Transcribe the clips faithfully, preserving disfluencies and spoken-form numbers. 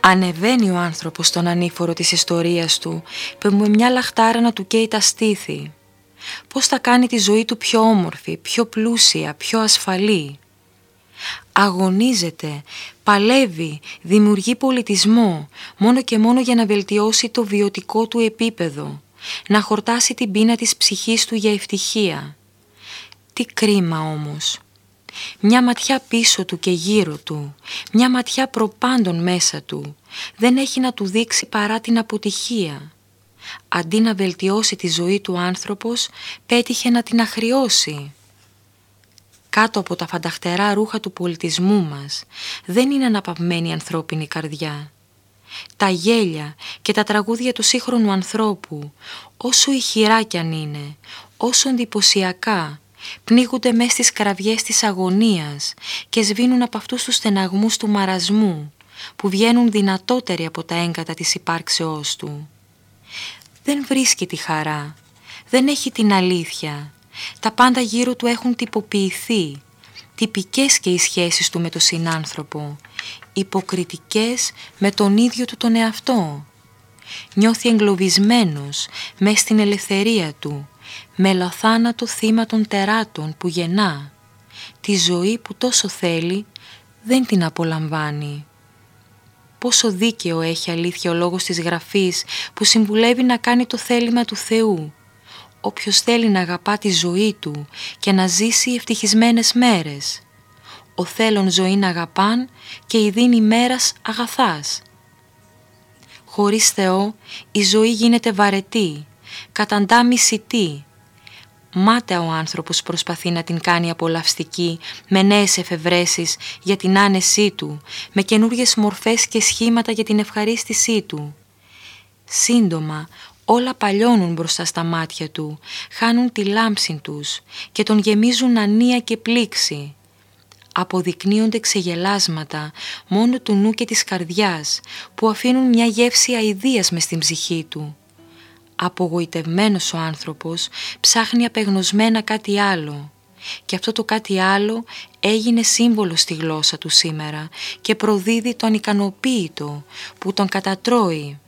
Ανεβαίνει ο άνθρωπος στον ανήφορο της ιστορίας του, που με μια λαχτάρα να του καίει τα στήθη. Πώς θα κάνει τη ζωή του πιο όμορφη, πιο πλούσια, πιο ασφαλή. Αγωνίζεται, παλεύει, δημιουργεί πολιτισμό, μόνο και μόνο για να βελτιώσει το βιωτικό του επίπεδο, να χορτάσει την πείνα της ψυχής του για ευτυχία. Τι κρίμα όμως. Μια ματιά πίσω του και γύρω του, μια ματιά προπάντων μέσα του, δεν έχει να του δείξει παρά την αποτυχία. Αντί να βελτιώσει τη ζωή του άνθρωπος, πέτυχε να την αχριώσει. Κάτω από τα φανταχτερά ρούχα του πολιτισμού μας δεν είναι αναπαυμένη η ανθρώπινη καρδιά. Τα γέλια και τα τραγούδια του σύγχρονου ανθρώπου, όσο ηχηρά κι αν είναι, όσο εντυπωσιακά, πνίγονται μες στις κραυγές της αγωνίας και σβήνουν από αυτούς τους στεναγμούς του μαρασμού που βγαίνουν δυνατότεροι από τα έγκατα της υπάρξεώς του. Δεν βρίσκει τη χαρά, δεν έχει την αλήθεια. Τα πάντα γύρω του έχουν τυποποιηθεί, τυπικές και οι σχέσεις του με τον συνάνθρωπο, υποκριτικές με τον ίδιο του τον εαυτό. Νιώθει εγκλωβισμένος μες στην ελευθερία του, μελοθάνατο θύμα των τεράτων που γεννά. Τη ζωή που τόσο θέλει δεν την απολαμβάνει. Πόσο δίκαιο έχει αλήθεια ο λόγος της Γραφής που συμβουλεύει να κάνει το θέλημα του Θεού. Όποιος θέλει να αγαπά τη ζωή του και να ζήσει ευτυχισμένες μέρες. Ο θέλων ζωή να αγαπάν και η δίνει μέρας αγαθάς. Χωρίς Θεό η ζωή γίνεται βαρετή, καταντά μισητή. Μάταια ο άνθρωπος προσπαθεί να την κάνει απολαυστική με νέες εφευρέσεις για την άνεσή του, με καινούργιες μορφές και σχήματα για την ευχαρίστησή του. Σύντομα όλα παλιώνουν μπροστά στα μάτια του, χάνουν τη λάμψη τους και τον γεμίζουν ανία και πλήξη. Αποδεικνύονται ξεγελάσματα μόνο του νου και της καρδιάς που αφήνουν μια γεύση αηδίας μες στην ψυχή του. Απογοητευμένος ο άνθρωπος ψάχνει απεγνωσμένα κάτι άλλο και αυτό το κάτι άλλο έγινε σύμβολο στη γλώσσα του σήμερα και προδίδει τον ικανοποίητο που τον κατατρώει.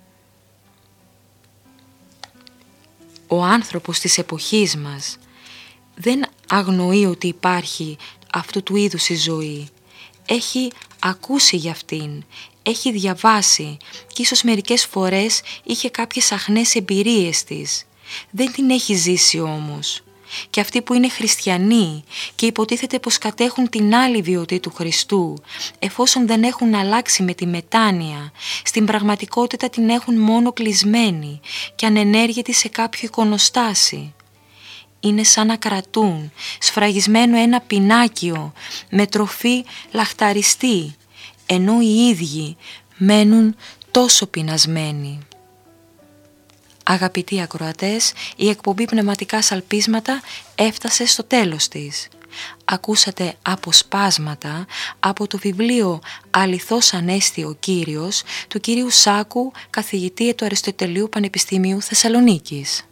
Ο άνθρωπος της εποχής μας δεν αγνοεί ότι υπάρχει αυτού του είδους η ζωή. Έχει ακούσει για αυτήν, έχει διαβάσει και ίσως μερικές φορές είχε κάποιες αχνές εμπειρίες της. Δεν την έχει ζήσει όμως. Και αυτοί που είναι χριστιανοί και υποτίθεται πως κατέχουν την άλλη βιωτή του Χριστού, εφόσον δεν έχουν αλλάξει με τη μετάνοια, στην πραγματικότητα την έχουν μόνο κλεισμένη και ανενέργητη σε κάποιο εικονοστάσι. Είναι σαν να κρατούν σφραγισμένο ένα πινάκιο με τροφή λαχταριστή, ενώ οι ίδιοι μένουν τόσο πεινασμένοι. Αγαπητοί ακροατές, η εκπομπή Πνευματικά Σαλπίσματα έφτασε στο τέλος της. Ακούσατε αποσπάσματα από το βιβλίο «Αληθώς Ανέστη ο Κύριος» του κυρίου Σάκου, καθηγητή του Αριστοτελείου Πανεπιστημίου Θεσσαλονίκης.